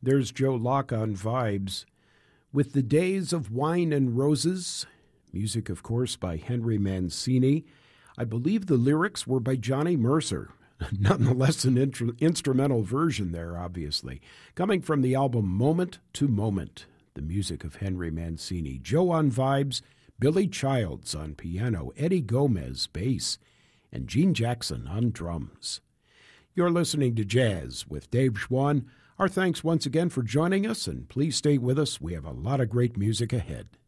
There's Joe Locke on Vibes with The Days of Wine and Roses. Music, of course, by Henry Mancini. I believe the lyrics were by Johnny Mercer. Nonetheless, an instrumental version there, obviously. Coming from the album Moment to Moment, the music of Henry Mancini. Joe on Vibes, Billy Childs on piano, Eddie Gomez bass, and Gene Jackson on drums. You're listening to Jazz with Dave Schwann. Our thanks once again for joining us, and please stay with us. We have a lot of great music ahead.